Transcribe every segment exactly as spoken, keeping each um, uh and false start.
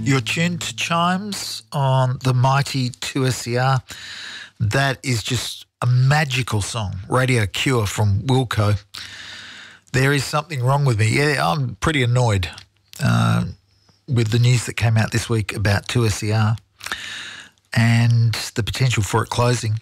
You're tuned to Chimes on the mighty two S E R. That is just a magical song, Radio Cure from Wilco. There is something wrong with me. Yeah, I'm pretty annoyed uh, with the news that came out this week about two S E R and the potential for it closing.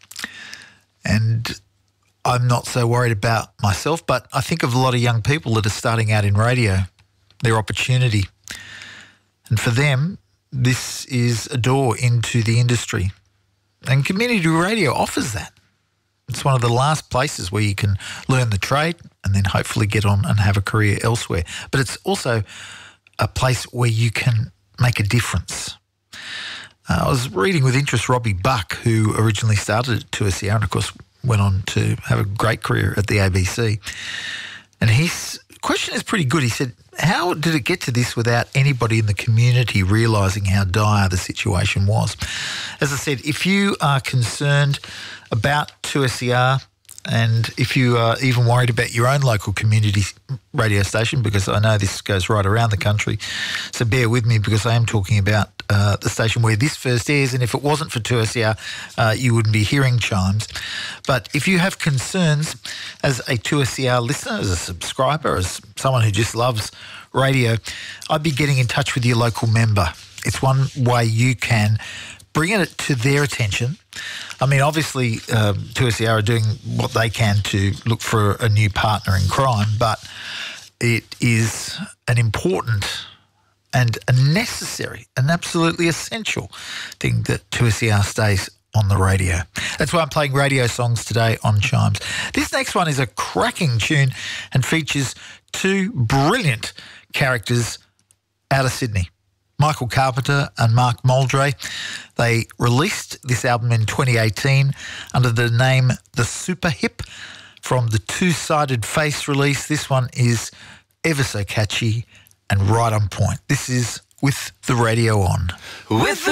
And I'm not so worried about myself, but I think of a lot of young people that are starting out in radio, their opportunity. And for them, this is a door into the industry. And community radio offers that. It's one of the last places where you can learn the trade and then hopefully get on and have a career elsewhere. But it's also a place where you can make a difference. Uh, I was reading with interest Robbie Buck, who originally started at two S E R and, of course, went on to have a great career at the A B C. And his question is pretty good. He said, how did it get to this without anybody in the community realising how dire the situation was? As I said, if you are concerned about two S E R and if you are even worried about your own local community radio station, because I know this goes right around the country, so bear with me because I am talking about uh, the station where this first airs, and if it wasn't for two S E R, uh, you wouldn't be hearing Chimes. But if you have concerns as a two S E R listener, as a subscriber, as someone who just loves radio, I'd be getting in touch with your local member. It's one way you can bring it to their attention. I mean, obviously, um, two S E R are doing what they can to look for a new partner in crime, but it is an important and a necessary and absolutely essential thing that two S E R stays on the radio. That's why I'm playing radio songs today on Chimes. This next one is a cracking tune and features two brilliant characters out of Sydney, Michael Carpenter and Mark Muldray. They released this album in twenty eighteen under the name The Super Hip from the Two-Sided Face release. This one is ever so catchy and right on point. This is With the Radio On. With the